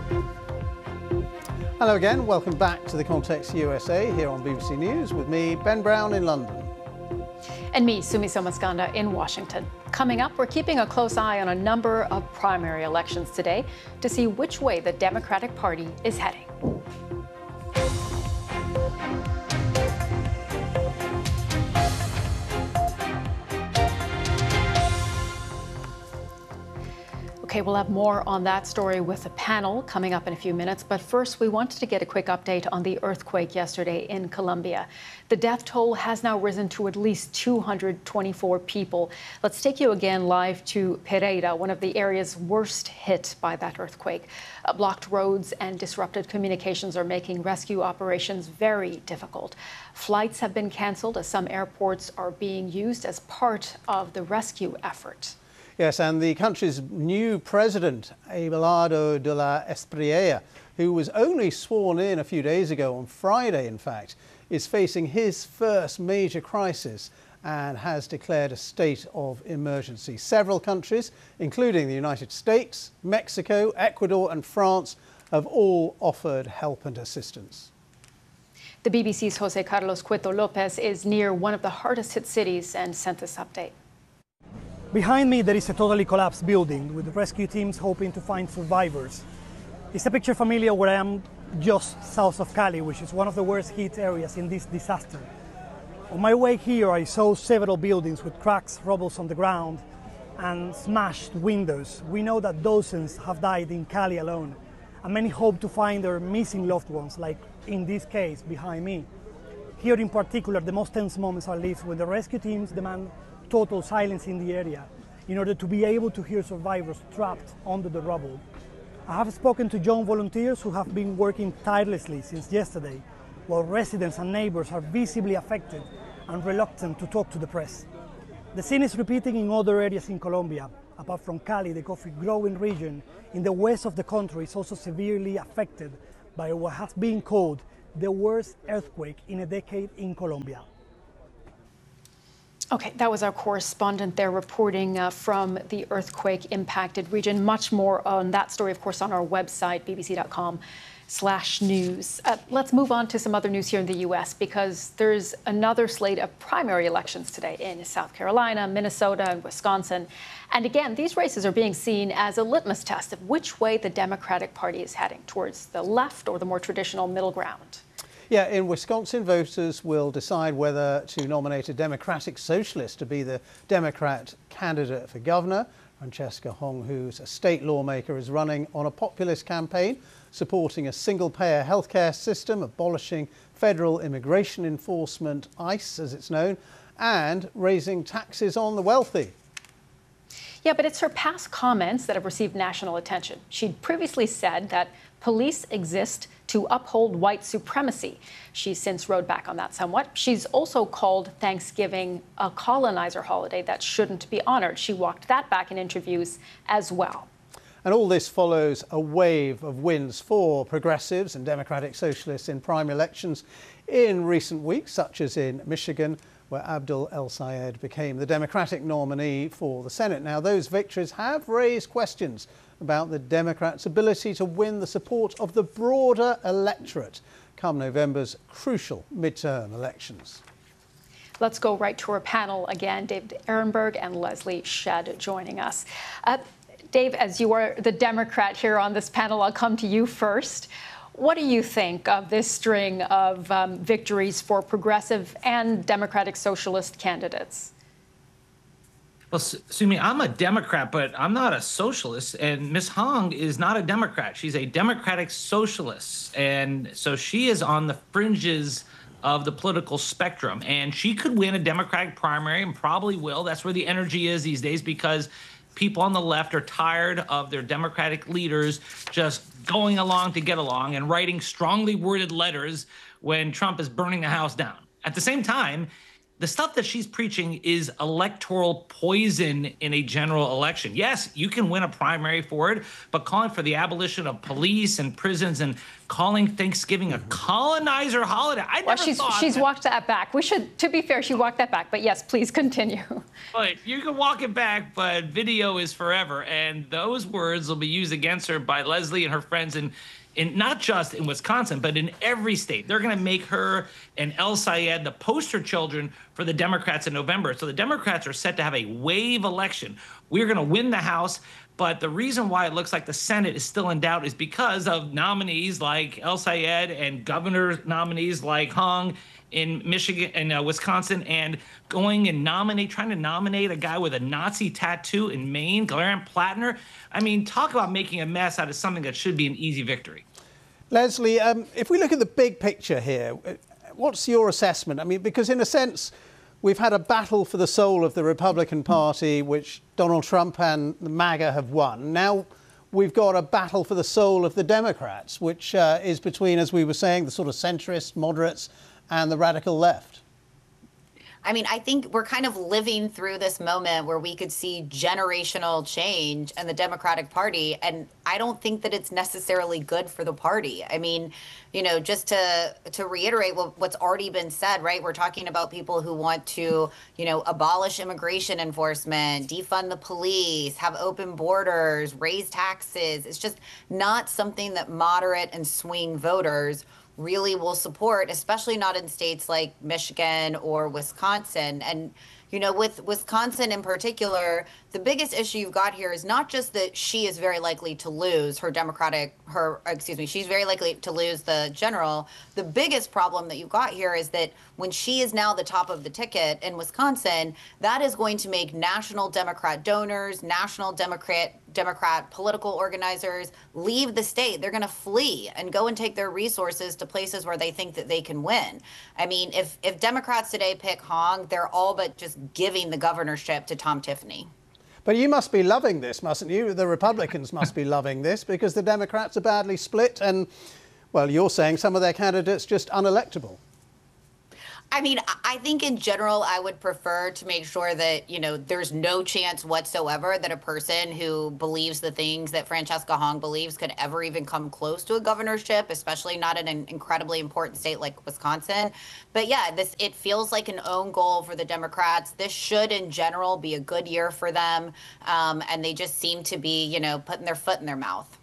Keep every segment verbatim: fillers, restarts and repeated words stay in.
Hello again, welcome back to The Context U S A here on B B C News with me, Ben Brown in London. And me, Sumi Somaskanda in Washington. Coming up, we're keeping a close eye on a number of primary elections today to see which way the Democratic Party is heading. Okay, we'll have more on that story with a panel coming up in a few minutes. But first, we wanted to get a quick update on the earthquake yesterday in Colombia. The death toll has now risen to at least two hundred twenty-four people. Let's take you again live to Pereira, one of the areas worst hit by that earthquake. Uh, blocked roads and disrupted communications are making rescue operations very difficult. Flights have been canceled as some airports are being used as part of the rescue effort. Yes, and the country's new president, Abelardo de la Espriella, who was only sworn in a few days ago, on Friday in fact, is facing his first major crisis and has declared a state of emergency. Several countries, including the United States, Mexico, Ecuador and France, have all offered help and assistance. The B B C's Jose Carlos Cueto Lopez is near one of the hardest hit cities and sent this update. Behind me, there is a totally collapsed building with rescue teams hoping to find survivors. Is a picture familiar where I am just south of Cali, which is one of the worst hit areas in this disaster. On my way here, I saw several buildings with cracks, rubble on the ground, and smashed windows. We know that dozens have died in Cali alone, and many hope to find their missing loved ones, like in this case behind me. Here in particular, the most tense moments are lived when the rescue teams demand total silence in the area in order to be able to hear survivors trapped under the rubble. I have spoken to young volunteers who have been working tirelessly since yesterday, while residents and neighbors are visibly affected and reluctant to talk to the press. The scene is repeating in other areas in Colombia. Apart from Cali, the coffee-growing region in the west of the country is also severely affected by what has been called the worst earthquake in a decade in Colombia. Okay, that was our correspondent there reporting uh, from the earthquake-impacted region. Much more on that story, of course, on our website, b b c dot com slash news. Uh, let's move on to some other news here in the U S because there's another slate of primary elections today in South Carolina, Minnesota, and Wisconsin. And again, these races are being seen as a litmus test of which way the Democratic Party is heading, towards the left or the more traditional middle ground. Yeah, in Wisconsin, voters will decide whether to nominate a Democratic Socialist to be the Democrat candidate for governor. Francesca Hong, who's a state lawmaker, is running on a populist campaign supporting a single-payer healthcare system, abolishing federal immigration enforcement, ICE as it's known, and raising taxes on the wealthy. Yeah, but it's her past comments that have received national attention. She'd previously said that police exist to uphold white supremacy. She's since rode back on that somewhat. She's also called Thanksgiving a colonizer holiday that shouldn't be honored. She walked that back in interviews as well. And all this follows a wave of wins for progressives and Democratic Socialists in primary elections in recent weeks, such as in Michigan, where Abdul El-Sayed became the Democratic nominee for the Senate. Now, those victories have raised questions about the Democrats' ability to win the support of the broader electorate come November's crucial midterm elections. Let's go right to our panel again. David Ehrenberg and Leslie Shedd joining us. Uh, Dave, as you are the Democrat here on this panel, I'll come to you first. What do you think of this string of um, victories for progressive and Democratic Socialist candidates? Well, Sumi, I'm a Democrat, but I'm not a socialist. And Miz Hong is not a Democrat. She's a Democratic Socialist. And so she is on the fringes of the political spectrum. And she could win a Democratic primary and probably will. That's where the energy is these days, because people on the left are tired of their Democratic leaders just going along to get along and writing strongly worded letters when Trump is burning the house down. At the same time, the stuff that she's preaching is electoral poison in a general election. Yes, you can win a primary for it, but calling for the abolition of police and prisons and calling Thanksgiving a colonizer holiday, I never well, she's, thought she's that. walked that back. We should, to be fair, she walked that back. But yes, please continue. But you can walk it back, but video is forever. And those words will be used against her by Leslie and her friends in In, not just in Wisconsin, but in every state. They're going to make her and El Sayed the poster children for the Democrats in November. So the Democrats are set to have a wave election. We're going to win the House, but the reason why it looks like the Senate is still in doubt is because of nominees like El Sayed and governor nominees like Hung in Michigan and uh, Wisconsin, and going and nominate, trying to nominate a guy with a Nazi tattoo in Maine, Grant Plattner. I mean, talk about making a mess out of something that should be an easy victory. Leslie, um, if we look at the big picture here, what's your assessment? I mean, because in a sense, we've had a battle for the soul of the Republican Party, which Donald Trump and the MAGA have won. Now we've got a battle for the soul of the Democrats, which uh, is between, as we were saying, the sort of centrists, moderates, and the radical left. I mean, I think we're kind of living through this moment where we could see generational change in the Democratic Party. And I don't think that it's necessarily good for the party. I mean, you know, just to to reiterate what, what's already been said, right? We're talking about people who want to, you know, abolish immigration enforcement, defund the police, have open borders, raise taxes. It's just not something that moderate and swing voters really will support, especially not in states like Michigan or Wisconsin. And, you know, with Wisconsin in particular, the biggest issue you've got here is not just that she is very likely to lose her Democratic, her, excuse me, she's very likely to lose the general. The biggest problem that you've got here is that when she is now the top of the ticket in Wisconsin, that is going to make national Democrat donors, national Democrat Democrat political organizers leave the state. They're going to flee and go and take their resources to places where they think that they can win. I mean, if if Democrats today pick Hong, they're all but just giving the governorship to Tom Tiffany. But you must be loving this, mustn't you? The Republicans must be loving this because the Democrats are badly split and, well, you're saying some of their candidates just unelectable. I mean, I think in general, I would prefer to make sure that, you know, there's no chance whatsoever that a person who believes the things that Francesca Hong believes could ever even come close to a governorship, especially not in an incredibly important state like Wisconsin. But yeah, this it feels like an own goal for the Democrats. This should, in general, be a good year for them. Um, and they just seem to be, you know, putting their foot in their mouth.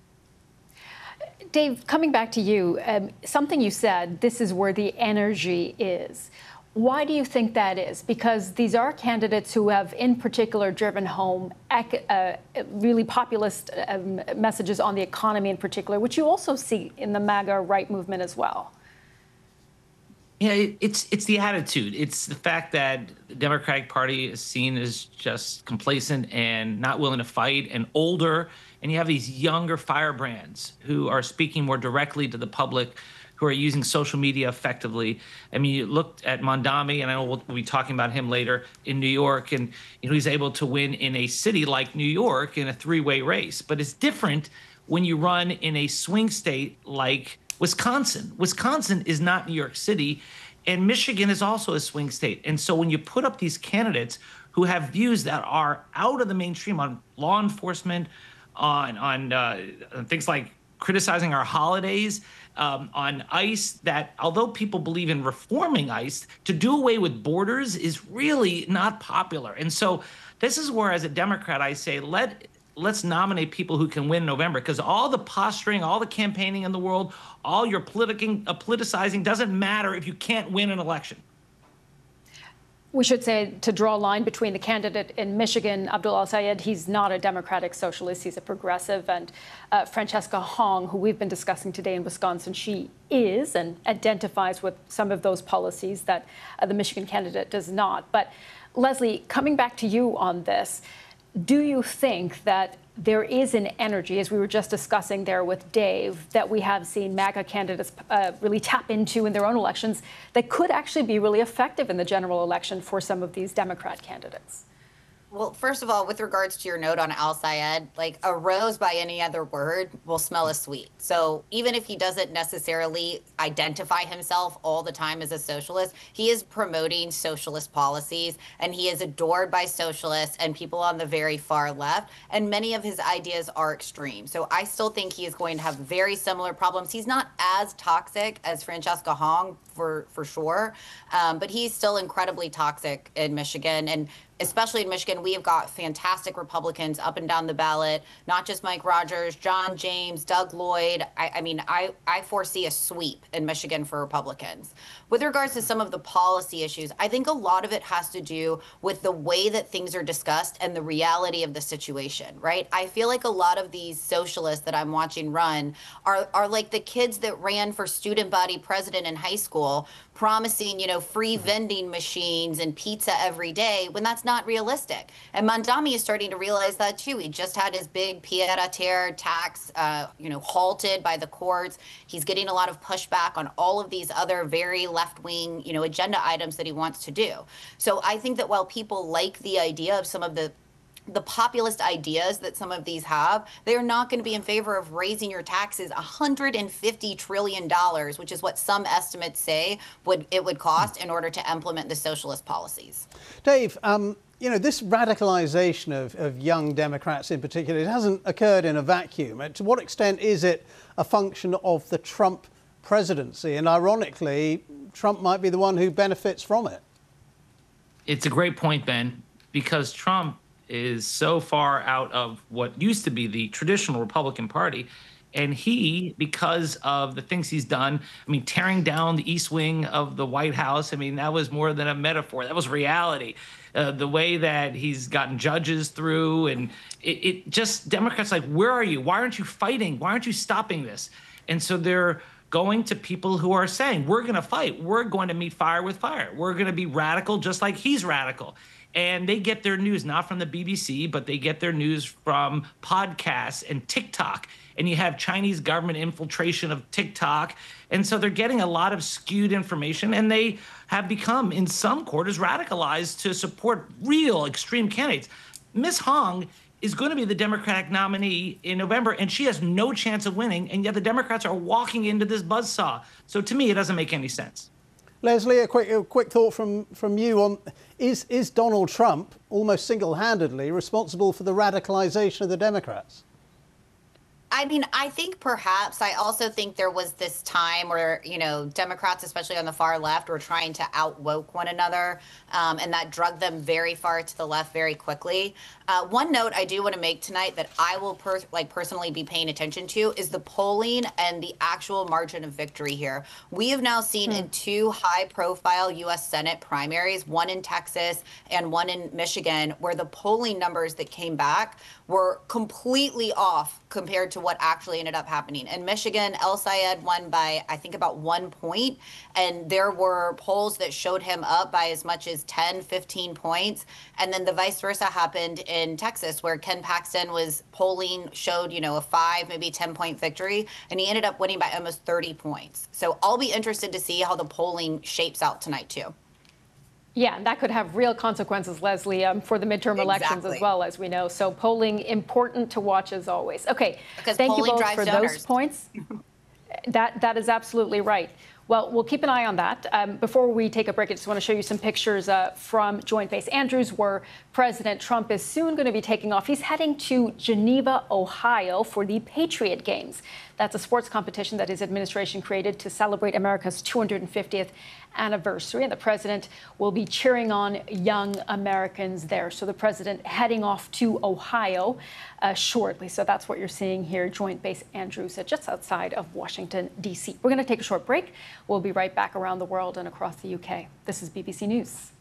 Dave, coming back to you, um, something you said, this is where the energy is. Why do you think that is? Because these are candidates who have, in particular, driven home uh, really populist um, messages on the economy in particular, which you also see in the MAGA right movement as well. Yeah, it, it's it's the attitude. It's the fact that the Democratic Party is seen as just complacent and not willing to fight and older. And you have these younger firebrands who are speaking more directly to the public, who are using social media effectively. I mean, you looked at Mondami, and I know we'll, we'll be talking about him later, in New York, and you know he's able to win in a city like New York in a three-way race. But it's different when you run in a swing state like Wisconsin. Wisconsin is not New York City, and Michigan is also a swing state. And so when you put up these candidates who have views that are out of the mainstream on law enforcement, on on uh, things like criticizing our holidays, um, on ICE, that although people believe in reforming ICE, to do away with borders is really not popular. And so this is where, as a Democrat, I say, let, let's nominate people who can win in November, because all the posturing, all the campaigning in the world, all your politicking, uh, politicizing doesn't matter if you can't win an election. We should say, to draw a line between the candidate in Michigan, Abdul El-Sayed, he's not a democratic socialist, he's a progressive, and uh, Francesca Hong, who we've been discussing today in Wisconsin, she is and identifies with some of those policies that uh, the Michigan candidate does not. But Leslie, coming back to you on this, do you think that there is an energy, as we were just discussing there with Dave, that we have seen MAGA candidates uh, really tap into in their own elections that could actually be really effective in the general election for some of these Democrat candidates? Well, first of all, with regards to your note on Al-Sayed, like a rose by any other word will smell as sweet. So even if he doesn't necessarily identify himself all the time as a socialist, he is promoting socialist policies, and he is adored by socialists and people on the very far left. And many of his ideas are extreme. So I still think he is going to have very similar problems. He's not as toxic as Francesca Hong, for, for sure, um, but he's still incredibly toxic in Michigan. And especially in Michigan, we have got fantastic Republicans up and down the ballot, not just Mike Rogers, John James, Doug Lloyd. I, I mean, I, I foresee a sweep in Michigan for Republicans. With regards to some of the policy issues, I think a lot of it has to do with the way that things are discussed and the reality of the situation, right? I feel like a lot of these socialists that I'm watching run are, are like the kids that ran for student body president in high school, promising, you know, free vending machines and pizza every day, when that's not realistic. And Mamdani is starting to realize that too. He just had his big pied-à-terre tax, uh, you know, halted by the courts. He's getting a lot of pushback on all of these other very left-wing, you know, agenda items that he wants to do. So I think that while people like the idea of some of the the populist ideas that some of these have, they are not going to be in favor of raising your taxes one hundred fifty trillion dollars, which is what some estimates say would it would cost in order to implement the socialist policies. Dave, um, you know, this radicalization of, of young Democrats in particular, it hasn't occurred in a vacuum. To what extent is it a function of the Trump presidency? And ironically, Trump might be the one who benefits from it. It's a great point, Ben, because Trump is so far out of what used to be the traditional Republican Party. And he, because of the things he's done, I mean, tearing down the East Wing of the White House, I mean, that was more than a metaphor. That was reality. Uh, the way that he's gotten judges through, and it, it just, Democrats like, where are you? Why aren't you fighting? Why aren't you stopping this? And so they're going to people who are saying, we're going to fight. We're going to meet fire with fire. We're going to be radical just like he's radical. And they get their news not from the B B C, but they get their news from podcasts and TikTok. And you have Chinese government infiltration of TikTok. And so they're getting a lot of skewed information, and they have become, in some quarters, radicalized to support real extreme candidates. Miz Hong is going to be the Democratic nominee in November, and she has no chance of winning, and yet the Democrats are walking into this buzzsaw. So to me, it doesn't make any sense. Leslie, a quick, a quick thought from, from you on, is, is Donald Trump almost single-handedly responsible for the radicalization of the Democrats? I mean, I think perhaps, I also think there was this time where, you know, Democrats, especially on the far left, were trying to out-woke one another, um, and that drugged them very far to the left very quickly. Uh, one note I do want to make tonight that I will per like personally be paying attention to is the polling and the actual margin of victory here. We have now seen hmm. in two high-profile U S Senate primaries, one in Texas and one in Michigan, where the polling numbers that came back were completely off compared to what actually ended up happening. In Michigan, El-Sayed won by, I think, about one point, and there were polls that showed him up by as much as ten, fifteen points, and then the vice versa happened in Texas, where Ken Paxton was polling, showed, you know, a five, maybe ten-point victory, and he ended up winning by almost thirty points. So I'll be interested to see how the polling shapes out tonight, too. Yeah, and that could have real consequences, Leslie, um, for the midterm exactly. elections as well, as we know. So polling important to watch as always. Okay, because thank you both for donors. those points. that that is absolutely right. Well, we'll keep an eye on that. Um, before we take a break, I just want to show you some pictures uh, from Joint Base Andrews, where President Trump is soon going to be taking off. He's heading to Geneva, Ohio, for the Patriot Games. That's a sports competition that his administration created to celebrate America's two hundred fiftieth anniversary. And the president will be cheering on young Americans there. So the president heading off to Ohio uh, shortly. So that's what you're seeing here, Joint Base Andrews, uh, just outside of Washington, D C. We're going to take a short break. We'll be right back around the world and across the U K. This is B B C News.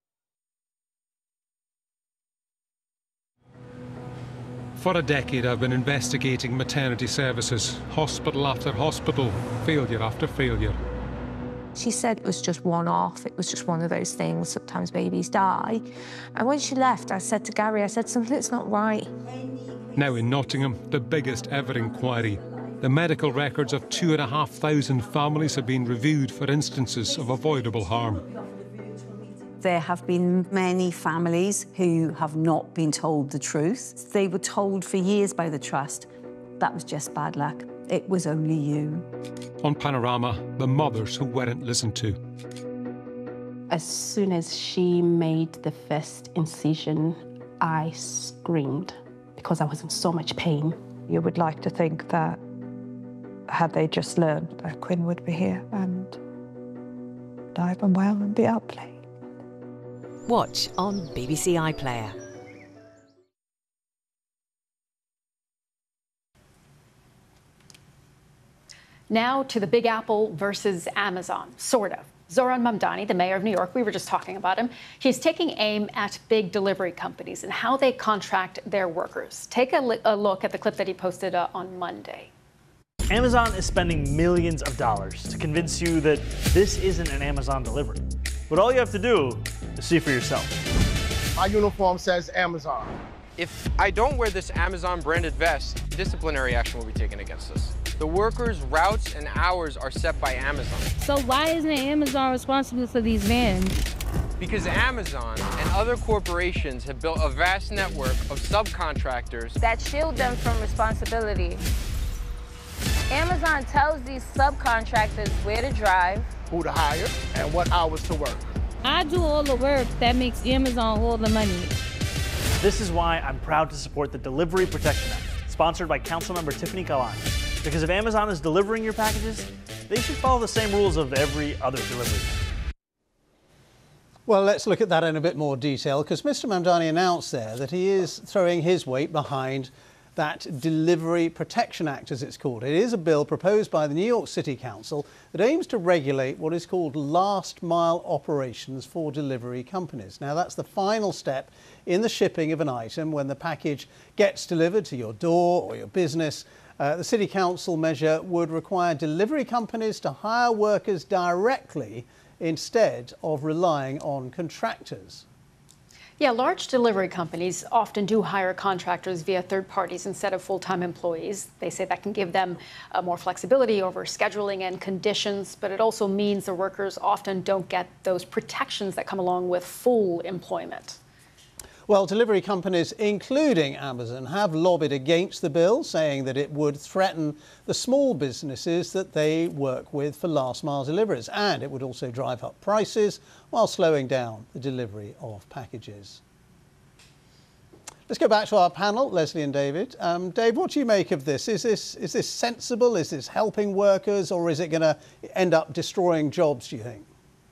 For a decade, I've been investigating maternity services, hospital after hospital, failure after failure. She said it was just one-off, it was just one of those things, sometimes babies die. And when she left, I said to Gary, I said, something's not right. Now in Nottingham, the biggest ever inquiry. The medical records of two and a half thousand families have been reviewed for instances of avoidable harm. There have been many families who have not been told the truth. They were told for years by the trust that was just bad luck. It was only you. On Panorama, the mothers who weren't listened to. As soon as she made the first incision, I screamed because I was in so much pain. You would like to think that had they just learned that Quinn would be here and alive and well and be out playing. Watch on B B C iPlayer. Now to the Big Apple versus Amazon, sort of. Zoran Mamdani, the mayor of New York, we were just talking about him. He's taking aim at big delivery companies and how they contract their workers. Take a, a look at the clip that he posted uh, on Monday. Amazon is spending millions of dollars to convince you that this isn't an Amazon delivery. But all you have to do is see for yourself. My uniform says Amazon. If I don't wear this Amazon branded vest, disciplinary action will be taken against us. The workers' routes and hours are set by Amazon. So why isn't Amazon responsible for these vans? Because Amazon and other corporations have built a vast network of subcontractors that shield them from responsibility. Amazon tells these subcontractors where to drive, who to hire, and what hours to work. I do all the work that makes Amazon all the money. This is why I'm proud to support the Delivery Protection Act, sponsored by Councilmember Tiffany Galani. Because if Amazon is delivering your packages, they should follow the same rules of every other delivery. Well, let's look at that in a bit more detail, because Mister Mamdani announced there that he is throwing his weight behind that Delivery Protection Act, as it's called. It is a bill proposed by the New York City Council that aims to regulate what is called last mile operations for delivery companies. Now, that's the final step in the shipping of an item when the package gets delivered to your door or your business. Uh, the City Council measure would require delivery companies to hire workers directly instead of relying on contractors. Yeah, large delivery companies often do hire contractors via third parties instead of full-time employees. They say that can give them uh, more flexibility over scheduling and conditions, but it also means the workers often don't get those protections that come along with full employment. Well, delivery companies, including Amazon, have lobbied against the bill, saying that it would threaten the small businesses that they work with for last mile deliveries, and it would also drive up prices while slowing down the delivery of packages. Let's go back to our panel, Leslie and David. Um, Dave, what do you make of this? Is this is this sensible? Is this helping workers, or is it going to end up destroying jobs, do you think?